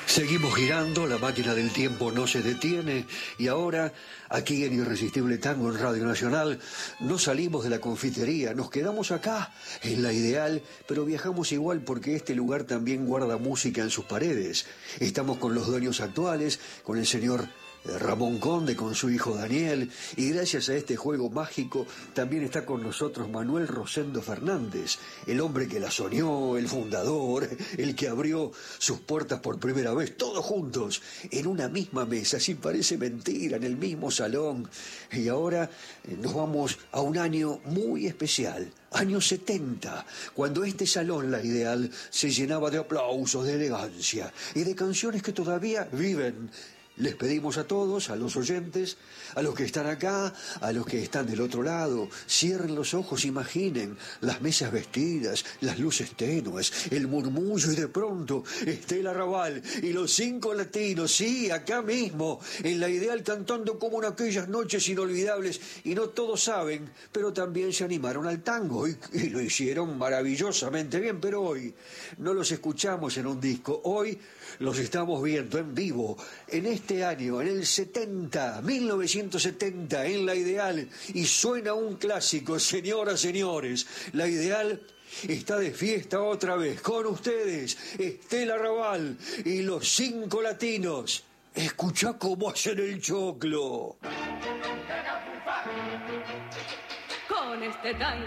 Seguimos girando, la máquina del tiempo no se detiene y ahora, aquí en Irresistible Tango en Radio Nacional, no salimos de la confitería, nos quedamos acá, en La Ideal, pero viajamos igual porque este lugar también guarda música en sus paredes. Estamos con los dueños actuales, con el señor Ramón Conde, con su hijo Daniel, y gracias a este juego mágico también está con nosotros Manuel Rosendo Fernández, el hombre que la soñó, el fundador, el que abrió sus puertas por primera vez, todos juntos, en una misma mesa, sin parece mentira, en el mismo salón. Y ahora nos vamos a un año muy especial, año 70, cuando este salón, La Ideal, se llenaba de aplausos, de elegancia y de canciones que todavía viven. Les pedimos a todos, a los oyentes, a los que están acá, a los que están del otro lado, cierren los ojos, imaginen las mesas vestidas, las luces tenues, el murmullo y de pronto Estela Raval y los 5 latinos, sí, acá mismo, en La Ideal cantando como en aquellas noches inolvidables, y no todos saben, pero también se animaron al tango y lo hicieron maravillosamente bien, pero hoy no los escuchamos en un disco, hoy los estamos viendo en vivo, en este año, en el 70, 1970, en La Ideal, y suena un clásico, señoras, señores, La Ideal está de fiesta otra vez, con ustedes, Estela Raval y los 5 latinos. Escuchá cómo hacen el choclo. Con este tango